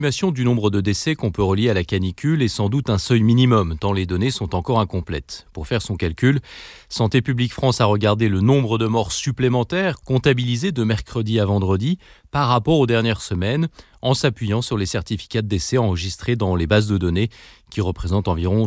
L'estimation du nombre de décès qu'on peut relier à la canicule est sans doute un seuil minimum, tant les données sont encore incomplètes. Pour faire son calcul, Santé publique France a regardé le nombre de morts supplémentaires comptabilisés de mercredi à vendredi par rapport aux dernières semaines, en s'appuyant sur les certificats de décès enregistrés dans les bases de données, qui représentent environ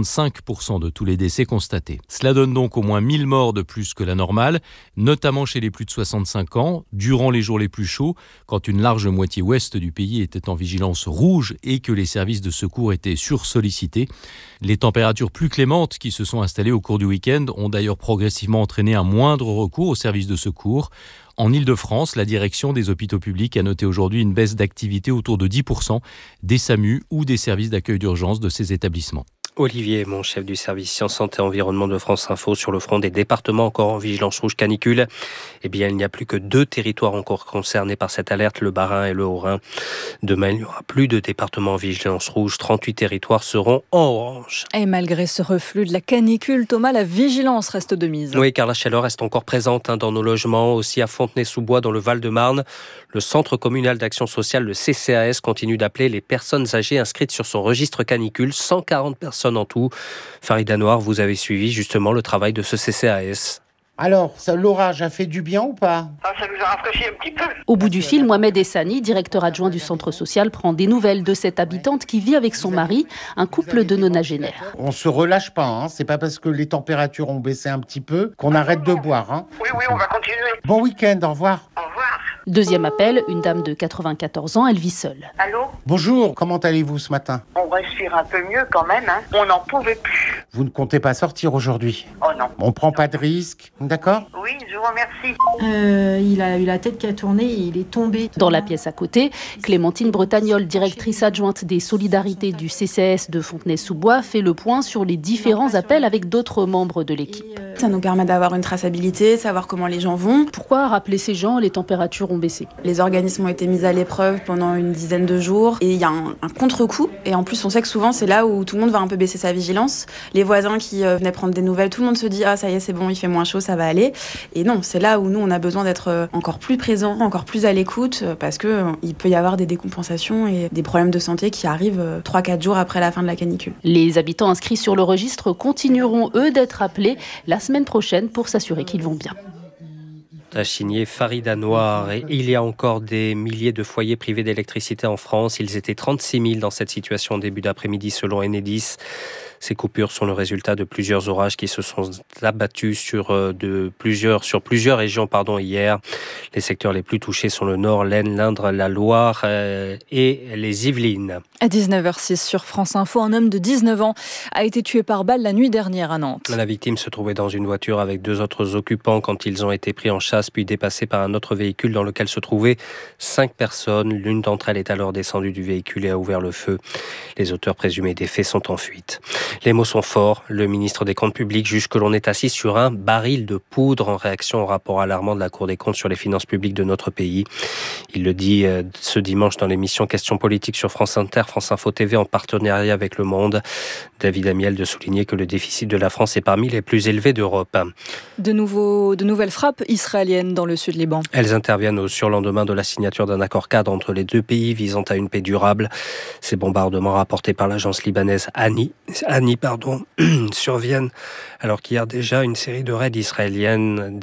65% de tous les décès constatés. Cela donne donc au moins 1000 morts de plus que la normale, notamment chez les plus de 65 ans, durant les jours les plus chauds, quand une large moitié ouest du pays était en vigilance rouge et que les services de secours étaient sursollicités. Les températures plus clémentes qui se sont installées au cours du week-end ont d'ailleurs progressivement entraîné un moindre recours aux services de secours. En Île-de-France, la direction des hôpitaux publics a noté aujourd'hui une baisse d'activité autour de 10% des SAMU ou des services d'accueil d'urgence de ces établissements. Olivier, mon chef du service Sciences, Santé et Environnement de France Info, sur le front des départements encore en vigilance rouge canicule. Eh bien, il n'y a plus que 2 territoires encore concernés par cette alerte, le Bas-Rhin et le Haut-Rhin. Demain, il n'y aura plus de départements en vigilance rouge. 38 territoires seront en orange. Et malgré ce reflux de la canicule, Thomas, la vigilance reste de mise. Oui, car la chaleur reste encore présente dans nos logements, aussi à Fontenay-sous-Bois, dans le Val-de-Marne. Le Centre communal d'action sociale, le CCAS, continue d'appeler les personnes âgées inscrites sur son registre canicule, 140 personnes en tout. Farida Noir, vous avez suivi justement le travail de ce CCAS. Alors, l'orage a fait du bien ou pas ? Ça nous a rafraîchi un petit peu. Au bout du fil, Mohamed Essani, directeur adjoint du centre social, prend des nouvelles de cette habitante qui vit avec son mari, un couple de nonagénaires. On se relâche pas, c'est pas parce que les températures ont baissé un petit peu qu'on arrête de boire. Oui, on va continuer. Bon week-end, au revoir. Au revoir. Deuxième appel, une dame de 94 ans, elle vit seule. Allô ? Bonjour, comment allez-vous ce matin ? On respire un peu mieux quand même, On n'en pouvait plus. Vous ne comptez pas sortir aujourd'hui ? Oh non. On prend pas de risques, d'accord ? Oui, je vous remercie. Il a eu la tête qui a tourné et il est tombé. Dans la pièce à côté, Clémentine Bretagnol, directrice adjointe des solidarités du CCAS de Fontenay-sous-Bois, fait le point sur les différents appels avec d'autres membres de l'équipe. Ça nous permet d'avoir une traçabilité, savoir comment les gens vont. Pourquoi rappeler ces gens ? Les températures ont baissé. Les organismes ont été mis à l'épreuve pendant une dizaine de jours et il y a un contre-coup. Et en plus, on sait que souvent, c'est là où tout le monde va un peu baisser sa vigilance. Les voisins qui venaient prendre des nouvelles, tout le monde se dit « Ah, ça y est, c'est bon, il fait moins chaud, ça va aller ». Et non, c'est là où nous, on a besoin d'être encore plus présents, encore plus à l'écoute parce qu'il peut y avoir des décompensations et des problèmes de santé qui arrivent 3-4 jours après la fin de la canicule. Les habitants inscrits sur le registre continueront, eux, d'être appelés la semaine prochaine pour s'assurer qu'ils vont bien. A signé Farida Noir. Et il y a encore des milliers de foyers privés d'électricité en France. Ils étaient 36 000 dans cette situation au début d'après-midi selon Enedis. Ces coupures sont le résultat de plusieurs orages qui se sont abattus sur plusieurs régions hier. Les secteurs les plus touchés sont le Nord, l'Aisne, l'Indre, la Loire et les Yvelines. À 19h06 sur France Info, un homme de 19 ans a été tué par balle la nuit dernière à Nantes. La victime se trouvait dans une voiture avec 2 autres occupants quand ils ont été pris en chasse puis dépassés par un autre véhicule dans lequel se trouvaient 5 personnes. L'une d'entre elles est alors descendue du véhicule et a ouvert le feu. Les auteurs présumés des faits sont en fuite. Les mots sont forts. Le ministre des Comptes publics juge que l'on est assis sur un baril de poudre en réaction au rapport alarmant de la Cour des comptes sur les finances publiques de notre pays. Il le dit ce dimanche dans l'émission Questions politiques sur France Inter, France Info TV en partenariat avec Le Monde. David Amiel de souligner que le déficit de la France est parmi les plus élevés d'Europe. De nouvelles frappes israéliennes dans le Sud-Liban. Elles interviennent au surlendemain de la signature d'un accord cadre entre les 2 pays visant à une paix durable. Ces bombardements rapportés par l'agence libanaise Ani surviennent alors qu'hier déjà une série de raids israéliens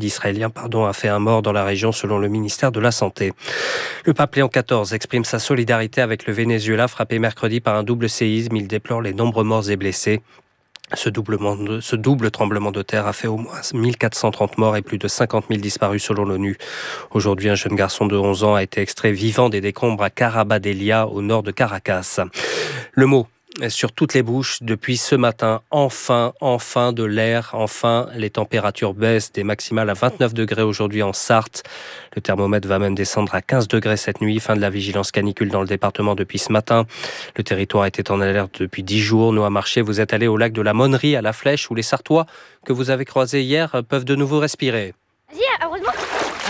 a fait un mort dans la région selon le ministère de la Santé. Le pape Léon XIV exprime sa solidarité avec le Venezuela frappé mercredi par un double séisme. Il déplore les nombreux morts et blessés. Ce double tremblement de terre a fait au moins 1430 morts et plus de 50 000 disparus selon l'ONU. Aujourd'hui, un jeune garçon de 11 ans a été extrait vivant des décombres à Carabadelia, au nord de Caracas. Le mot sur toutes les bouches depuis ce matin. Enfin de l'air. Enfin, les températures baissent des maximales à 29 degrés aujourd'hui en Sarthe. Le thermomètre va même descendre à 15 degrés cette nuit. Fin de la vigilance canicule dans le département depuis ce matin. Le territoire était en alerte depuis 10 jours. Noah Marché, vous êtes allé au lac de la Monnerie à La Flèche où les Sartois que vous avez croisés hier peuvent de nouveau respirer. Heureusement.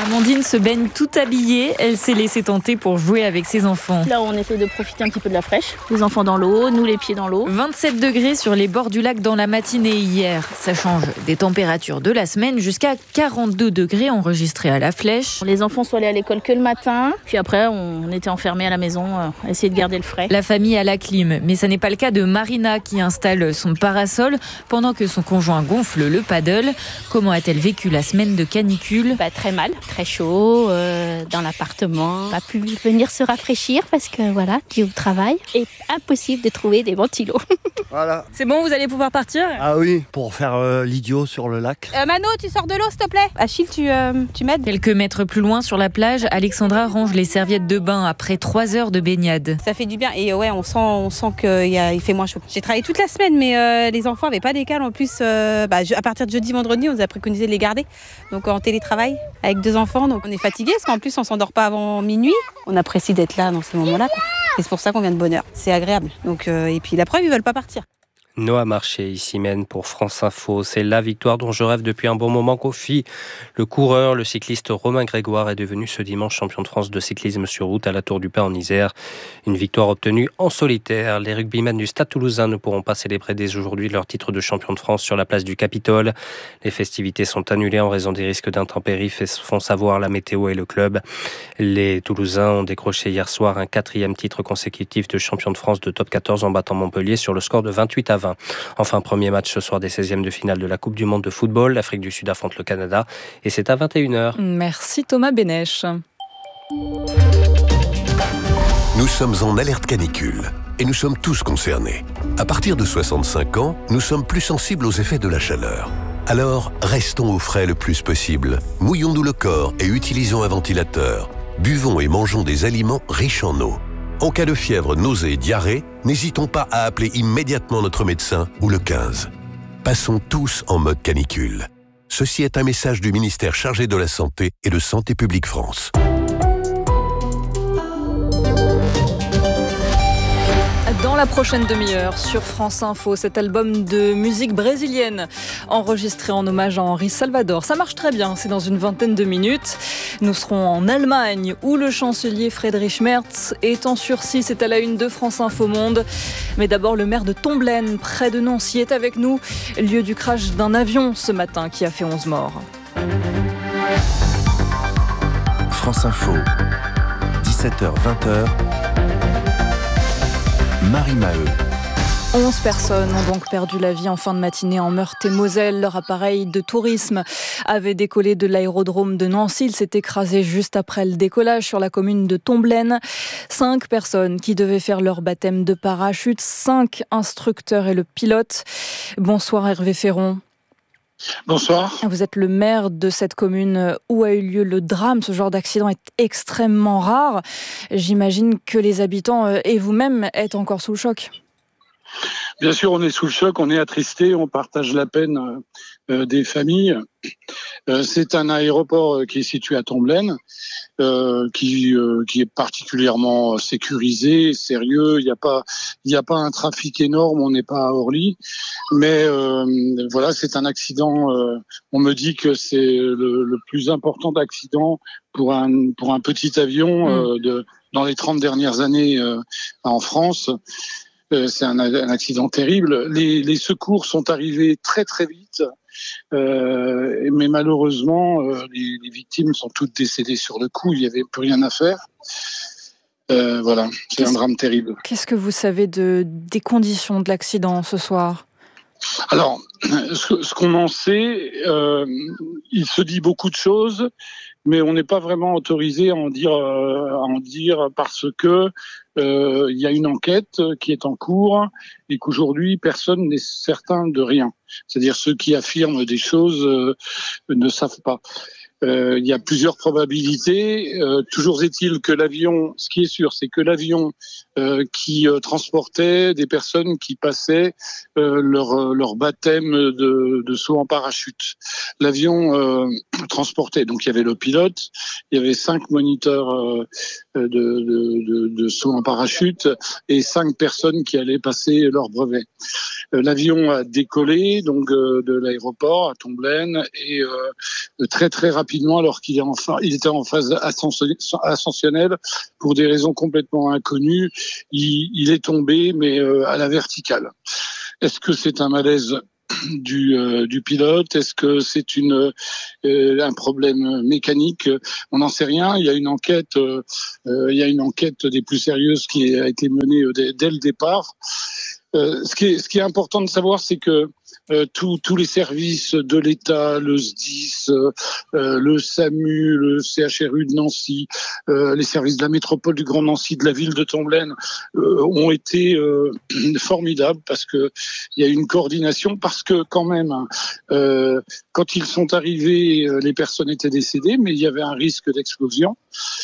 Amandine se baigne toute habillée. Elle s'est laissée tenter pour jouer avec ses enfants. Là, on essaie de profiter un petit peu de la fraîche. Les enfants dans l'eau, nous les pieds dans l'eau. 27 degrés sur les bords du lac dans la matinée hier. Ça change des températures de la semaine jusqu'à 42 degrés enregistrés à la Flèche. Les enfants sont allés à l'école que le matin. Puis après, on était enfermés à la maison, à essayer de garder le frais. La famille a la clim, mais ça n'est pas le cas de Marina qui installe son parasol pendant que son conjoint gonfle le paddle. Comment a-t-elle vécu la semaine de canicule ? Très mal, très chaud, dans l'appartement. Pas pu venir se rafraîchir parce que voilà, dû au travail. Et impossible de trouver des ventilos. Voilà. C'est bon, vous allez pouvoir partir ? Ah oui, pour faire l'idiot sur le lac. Mano, tu sors de l'eau s'il te plaît. Achille, tu m'aides ? Quelques mètres plus loin sur la plage, Alexandra range les serviettes de bain après 3 heures de baignade. Ça fait du bien et ouais, on sent qu'il fait moins chaud. J'ai travaillé toute la semaine, mais les enfants n'avaient pas d'école. En plus, à partir de jeudi, vendredi, on nous a préconisé de les garder. Donc en télétravail avec 2 enfants, donc on est fatigué parce qu'en plus on s'endort pas avant minuit. On apprécie d'être là dans ces moments-là, quoi. Et c'est pour ça qu'on vient de bonne heure. C'est agréable. Donc et puis la preuve, ils veulent pas partir. Noah Marché, ici mène pour France Info. C'est la victoire dont je rêve depuis un bon moment qu'Ofi. Le coureur, le cycliste Romain Grégoire est devenu ce dimanche champion de France de cyclisme sur route à la Tour du Pin en Isère. Une victoire obtenue en solitaire. Les rugbymen du Stade Toulousain ne pourront pas célébrer dès aujourd'hui leur titre de champion de France sur la place du Capitole. Les festivités sont annulées en raison des risques d'intempéries, font savoir la météo et le club. Les Toulousains ont décroché hier soir un 4e titre consécutif de champion de France de top 14 en battant Montpellier sur le score de 28-20. Enfin, premier match ce soir des 16e de finale de la Coupe du Monde de football. L'Afrique du Sud affronte le Canada et c'est à 21h. Merci Thomas Bénèche. Nous sommes en alerte canicule et nous sommes tous concernés. À partir de 65 ans, nous sommes plus sensibles aux effets de la chaleur. Alors, restons au frais le plus possible. Mouillons-nous le corps et utilisons un ventilateur. Buvons et mangeons des aliments riches en eau. En cas de fièvre, nausée et diarrhée, n'hésitons pas à appeler immédiatement notre médecin ou le 15. Passons tous en mode canicule. Ceci est un message du ministère chargé de la Santé et de Santé publique France. Dans la prochaine demi-heure, sur France Info, cet album de musique brésilienne enregistré en hommage à Henri Salvador. Ça marche très bien, c'est dans une vingtaine de minutes. Nous serons en Allemagne, où le chancelier Friedrich Merz est en sursis. C'est à la une de France Info Monde. Mais d'abord, le maire de Tomblaine, près de Nancy, est avec nous. Lieu du crash d'un avion ce matin qui a fait 11 morts. France Info, 17h-20h. Marie Maheu. 11 personnes ont donc perdu la vie en fin de matinée en Meurthe-et-Moselle. Leur appareil de tourisme avait décollé de l'aérodrome de Nancy. Il s'est écrasé juste après le décollage sur la commune de Tomblaine. 5 personnes qui devaient faire leur baptême de parachute. 5 instructeurs et le pilote. Bonsoir Hervé Ferron. Bonsoir. Vous êtes le maire de cette commune où a eu lieu le drame. Ce genre d'accident est extrêmement rare. J'imagine que les habitants et vous-même êtes encore sous le choc. Bien sûr, on est sous le choc, on est attristé, on partage la peine des familles. C'est un aéroport qui est situé à Tomblaine, qui est particulièrement sécurisé, sérieux. Il y a pas un trafic énorme, on n'est pas à Orly, mais voilà, c'est un accident. On me dit que c'est le plus important d'accident pour un petit avion dans les 30 dernières années en France. C'est un accident terrible. Les secours sont arrivés très très vite, mais malheureusement, les victimes sont toutes décédées sur le coup. Il n'y avait plus rien à faire. Voilà, c'est un drame terrible. Qu'est-ce que vous savez des conditions de l'accident ce soir ? Alors, ce qu'on en sait, il se dit beaucoup de choses, mais on n'est pas vraiment autorisé à en dire parce que il y a une enquête qui est en cours et qu'aujourd'hui personne n'est certain de rien. C'est-à-dire ceux qui affirment des choses ne savent pas. Il y a plusieurs probabilités. Toujours est-il que l'avion, ce qui est sûr, c'est que l'avion qui transportait des personnes qui passaient leur baptême de saut en parachute. L'avion transportait, donc il y avait le pilote, il y avait 5 moniteurs de saut en parachute et 5 personnes qui allaient passer leur brevet. L'avion a décollé donc de l'aéroport à Tomblaine et très très rapidement, alors qu'il était en phase ascensionnelle, pour des raisons complètement inconnues, il est tombé, mais à la verticale. Est-ce que c'est un malaise du pilote? Est-ce que c'est un problème mécanique? On n'en sait rien. Il y a une enquête des plus sérieuses qui a été menée dès le départ. Ce qui est important de savoir, c'est que tous les services de l'État, le SDIS, le SAMU, le CHRU de Nancy, les services de la métropole du Grand Nancy, de la ville de Tomblaine, ont été formidables, parce que il y a une coordination, parce que quand même, quand ils sont arrivés, les personnes étaient décédées, mais il y avait un risque d'explosion.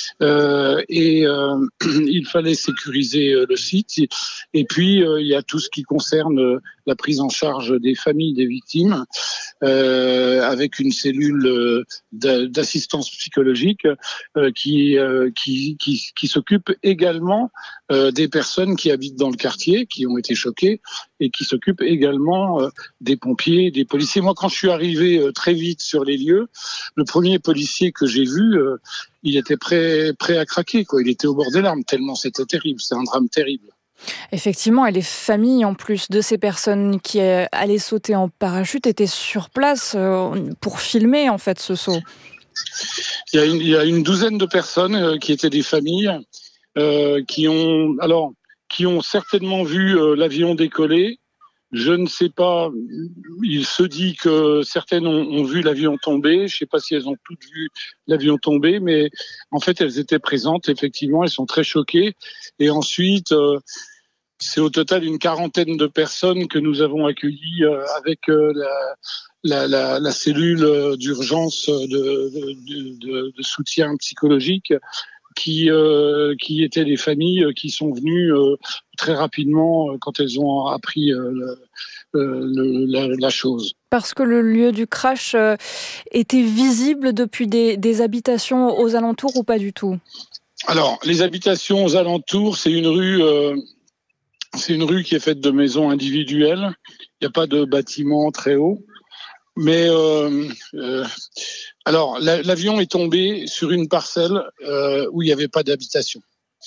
Il fallait sécuriser le site. Et puis, il y a tout ce qui concerne la prise en charge des familles des victimes, avec une cellule d'assistance psychologique qui s'occupe également des personnes qui habitent dans le quartier, qui ont été choquées, et qui s'occupe également des pompiers, des policiers. Moi, quand je suis arrivé très vite sur les lieux, le premier policier que j'ai vu, il était prêt à craquer, quoi. Il était au bord des larmes, tellement c'était terrible. C'est un drame terrible. Effectivement, et les familles, en plus de ces personnes qui allaient sauter en parachute, étaient sur place pour filmer en fait ce saut. Il y a une douzaine de personnes qui étaient des familles qui ont certainement vu l'avion décoller. Je ne sais pas, il se dit que certaines ont vu l'avion tomber. Je ne sais pas si elles ont toutes vu l'avion tomber, mais en fait, elles étaient présentes, effectivement, elles sont très choquées. Et ensuite, c'est au total une quarantaine de personnes que nous avons accueillies avec la cellule d'urgence de soutien psychologique, qui étaient des familles qui sont venues très rapidement quand elles ont appris la chose. Parce que le lieu du crash était visible depuis des habitations aux alentours, ou pas du tout? Alors, les habitations aux alentours, c'est une rue qui est faite de maisons individuelles. Il n'y a pas de bâtiment très haut. Mais alors, l'avion est tombé sur une parcelle où il n'y avait pas d'habitation.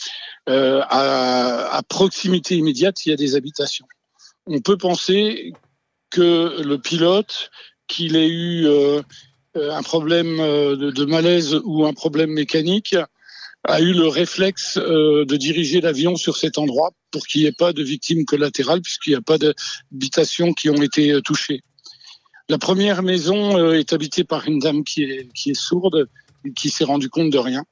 À proximité immédiate, il y a des habitations. On peut penser que le pilote, qu'il ait eu un problème de malaise ou un problème mécanique, a eu le réflexe de diriger l'avion sur cet endroit pour qu'il n'y ait pas de victimes collatérales, puisqu'il n'y a pas d'habitations qui ont été touchées. La première maison est habitée par une dame qui est sourde et qui s'est rendue compte de rien.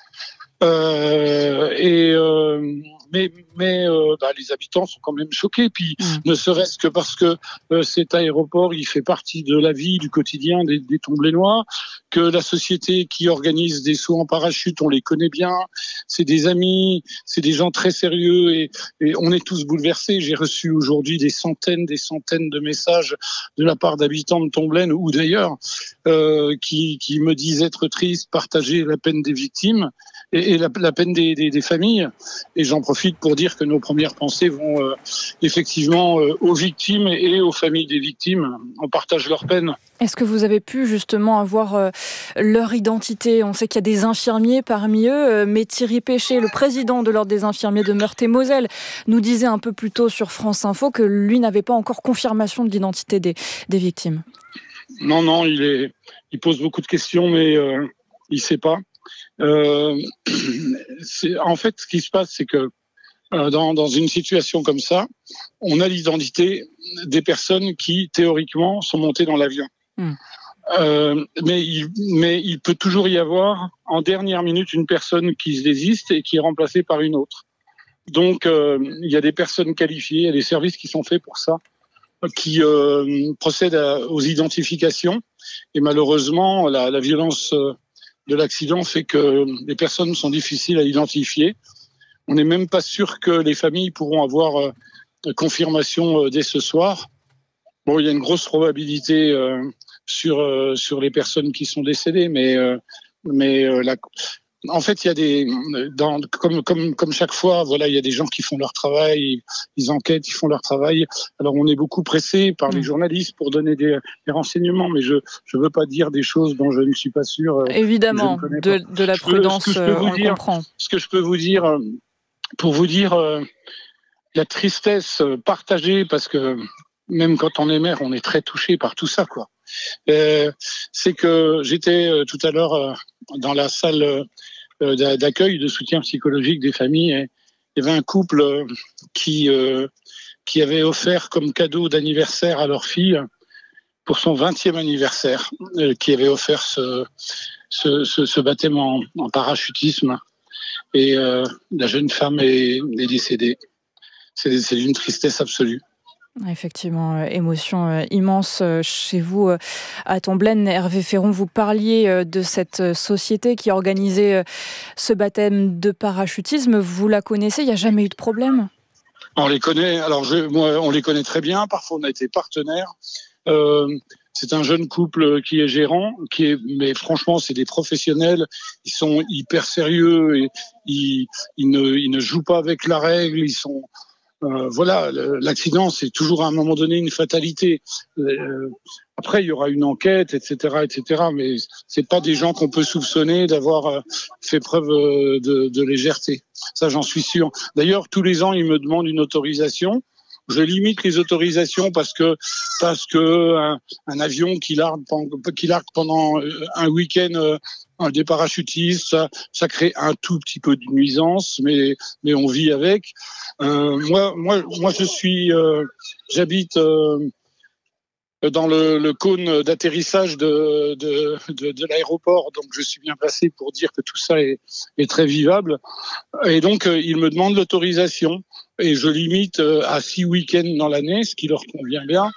Mais les habitants sont quand même choqués, puis ne serait-ce que parce que cet aéroport, il fait partie de la vie, du quotidien des Tomblainois, que la société qui organise des sauts en parachute, on les connaît bien, c'est des amis, c'est des gens très sérieux, et on est tous bouleversés. J'ai reçu aujourd'hui des centaines de messages de la part d'habitants de Tomblaine ou d'ailleurs qui me disent être tristes, partager la peine des victimes et la peine des familles. Et j'en profite pour dire que nos premières pensées vont effectivement aux victimes et aux familles des victimes. On partage leur peine. Est-ce que vous avez pu justement avoir leur identité? On sait qu'il y a des infirmiers parmi eux, mais Thierry Péché, le président de l'Ordre des infirmiers de Meurthe-et-Moselle, nous disait un peu plus tôt sur France Info que lui n'avait pas encore confirmation de l'identité des victimes. Non, il pose beaucoup de questions, mais il ne sait pas. En fait, ce qui se passe, c'est que dans une situation comme ça, on a l'identité des personnes qui, théoriquement, sont montées dans l'avion. Mais il peut toujours y avoir, en dernière minute, une personne qui se désiste et qui est remplacée par une autre. Donc, il y a des personnes qualifiées, il y a des services qui sont faits pour ça, qui procèdent aux identifications. Et malheureusement, la violence de l'accident fait que les personnes sont difficiles à identifier. On n'est même pas sûr que les familles pourront avoir confirmation dès ce soir. Bon, il y a une grosse probabilité sur les personnes qui sont décédées, mais En fait, il y a comme chaque fois, voilà, il y a des gens qui font leur travail, ils enquêtent, ils font leur travail. Alors, on est beaucoup pressé par les journalistes pour donner des renseignements, mais je veux pas dire des choses dont je ne suis pas sûr. Évidemment, de la prudence, on le comprend. Ce que je peux vous dire, pour vous dire la tristesse partagée, parce que même quand on est mère, on est très touché par tout ça, quoi. C'est que j'étais tout à l'heure dans la salle d'accueil de soutien psychologique des familles, et il y avait un couple qui avait offert comme cadeau d'anniversaire à leur fille, pour son 20e anniversaire, qui avait offert ce baptême en parachutisme, et la jeune femme est décédée. C'est d'une tristesse absolue. Effectivement, émotion immense chez vous à Tomblaine. Hervé Féron, vous parliez de cette société qui organisait ce baptême de parachutisme. Vous la connaissez? Il n'y a jamais eu de problème? On les connaît. Alors on les connaît très bien. Parfois, on a été partenaires. C'est un jeune couple qui est gérant, mais franchement, c'est des professionnels. Ils sont hyper sérieux et ils ne jouent pas avec la règle. Ils sont voilà, l'accident, c'est toujours à un moment donné une fatalité. Après, il y aura une enquête, etc., mais c'est pas des gens qu'on peut soupçonner d'avoir fait preuve de légèreté. Ça, j'en suis sûr. D'ailleurs, tous les ans, ils me demandent une autorisation. Je limite les autorisations parce que un avion qui largue pendant un week-end des parachutistes, ça crée un tout petit peu de nuisance, mais on vit avec. Moi, j'habite dans le cône d'atterrissage de l'aéroport, donc je suis bien placé pour dire que tout ça est très vivable. Et donc, ils me demandent l'autorisation, et je limite à 6 week-ends dans l'année, ce qui leur convient bien,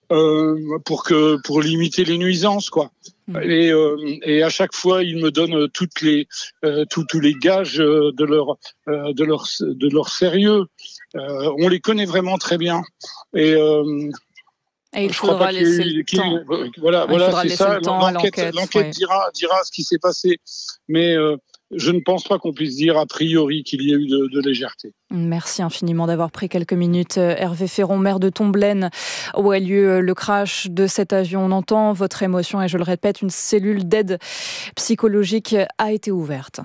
pour limiter les nuisances, quoi. Et à chaque fois, ils me donnent tous les gages de leur sérieux. On les connaît vraiment très bien. Et il faudra laisser le temps. Voilà, c'est ça. L'enquête dira ce qui s'est passé. Mais je ne pense pas qu'on puisse dire a priori qu'il y a eu de légèreté. Merci infiniment d'avoir pris quelques minutes. Hervé Féron, maire de Tomblaine, où a lieu le crash de cet avion. On entend votre émotion et je le répète, une cellule d'aide psychologique a été ouverte.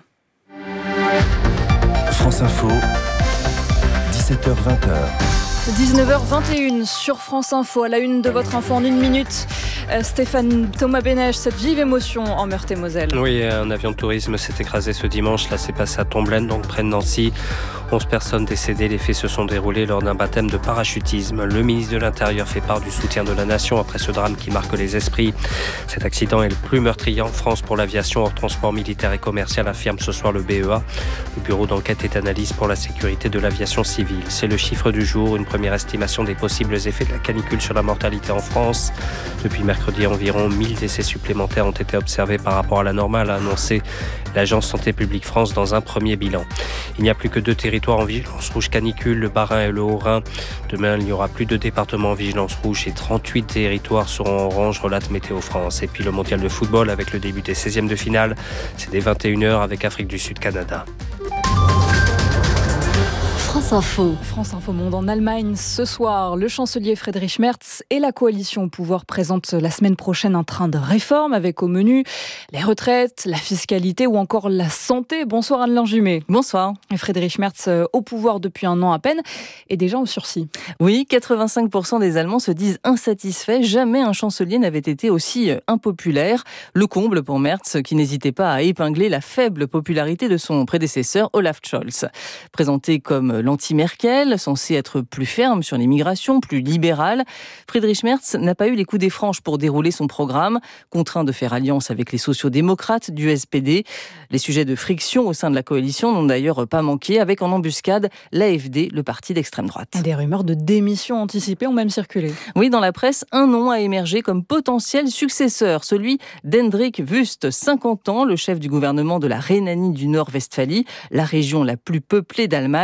France Info, 17h-20h. 19h21 sur France Info, à la une de votre info en 1 minute. Stéphane Thomas Bénèche, cette vive émotion en Meurthe-et-Moselle. Oui, un avion de tourisme s'est écrasé ce dimanche. Là, c'est passé à Tomblaine, donc près de Nancy. 11 personnes décédées. Les faits se sont déroulés lors d'un baptême de parachutisme. Le ministre de l'Intérieur fait part du soutien de la nation après ce drame qui marque les esprits. Cet accident est le plus meurtrier en France pour l'aviation hors transport militaire et commercial, affirme ce soir le BEA. Le bureau d'enquête et d'analyse pour la sécurité de l'aviation civile. C'est le chiffre du jour, une première estimation des possibles effets de la canicule sur la mortalité en France. Depuis mercredi, environ 1000 décès supplémentaires ont été observés par rapport à la normale, a annoncé l'Agence Santé publique France dans un premier bilan. Il n'y a plus que 2 territoires en vigilance rouge canicule, le Bas-Rhin et le Haut-Rhin. Demain, il n'y aura plus de départements en vigilance rouge et 38 territoires seront en orange, relate Météo France. Et puis le mondial de football avec le début des 16e de finale. C'est dès 21h avec Afrique du Sud-Canada. France Info Monde en Allemagne. Ce soir, le chancelier Friedrich Merz et la coalition au pouvoir présentent la semaine prochaine un train de réforme avec au menu les retraites, la fiscalité ou encore la santé. Bonsoir Anne-Laure Jumet. Bonsoir. Et Friedrich Merz au pouvoir depuis 1 an à peine et déjà au sursis. Oui, 85% des Allemands se disent insatisfaits. Jamais un chancelier n'avait été aussi impopulaire. Le comble pour Merz qui n'hésitait pas à épingler la faible popularité de son prédécesseur Olaf Scholz. Présenté comme l'anti-Merkel, censé être plus ferme sur l'immigration, plus libéral, Friedrich Merz n'a pas eu les coups des franches pour dérouler son programme, contraint de faire alliance avec les sociaux-démocrates du SPD. Les sujets de friction au sein de la coalition n'ont d'ailleurs pas manqué, avec en embuscade l'AfD, le parti d'extrême droite. Des rumeurs de démission anticipée ont même circulé. Oui, dans la presse, un nom a émergé comme potentiel successeur, celui d'Hendrik Wüst, 50 ans, le chef du gouvernement de la Rhénanie du Nord-Westphalie, la région la plus peuplée d'Allemagne.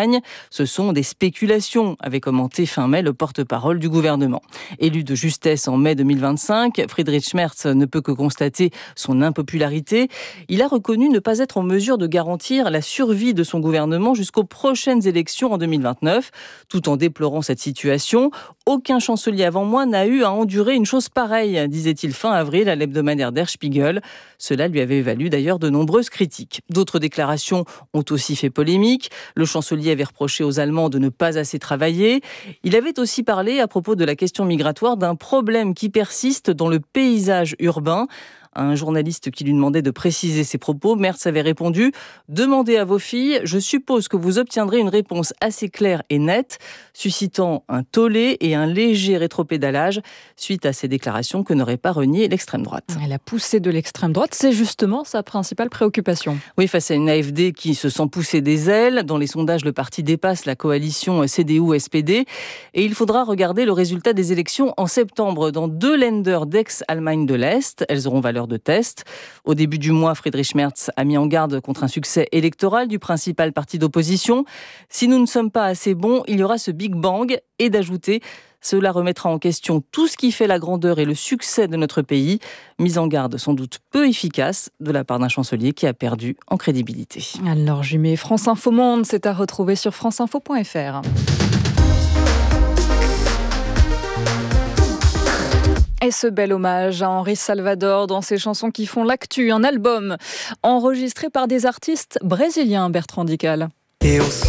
Ce sont des spéculations, avait commenté fin mai le porte-parole du gouvernement. Élu de justesse en mai 2025, Friedrich Merz ne peut que constater son impopularité. Il a reconnu ne pas être en mesure de garantir la survie de son gouvernement jusqu'aux prochaines élections en 2029, tout en déplorant cette situation. Aucun chancelier avant moi n'a eu à endurer une chose pareille, disait-il fin avril à l'hebdomadaire Der Spiegel. Cela lui avait valu d'ailleurs de nombreuses critiques. D'autres déclarations ont aussi fait polémique. Le chancelier avait reproché aux Allemands de ne pas assez travailler. Il avait aussi parlé, à propos de la question migratoire, d'un problème qui persiste dans le paysage urbain. À un journaliste qui lui demandait de préciser ses propos, Merz avait répondu « Demandez à vos filles, je suppose que vous obtiendrez une réponse assez claire et nette », suscitant un tollé et un léger rétropédalage suite à ces déclarations que n'aurait pas renié l'extrême droite. La poussée de l'extrême droite, c'est justement sa principale préoccupation. Oui, face à une AfD qui se sent pousser des ailes. Dans les sondages, le parti dépasse la coalition CDU-SPD. Et il faudra regarder le résultat des élections en septembre dans 2 Länder d'ex-Allemagne de l'Est. Elles auront valeur de test. Au début du mois, Friedrich Merz a mis en garde contre un succès électoral du principal parti d'opposition. Si nous ne sommes pas assez bons, il y aura ce Big Bang, et d'ajouter cela remettra en question tout ce qui fait la grandeur et le succès de notre pays. Mise en garde sans doute peu efficace de la part d'un chancelier qui a perdu en crédibilité. Alors Jumet, France Info Monde, c'est à retrouver sur franceinfo.fr. Et ce bel hommage à Henri Salvador dans ses chansons qui font l'actu, un album enregistré par des artistes brésiliens, Bertrand Dical. Eu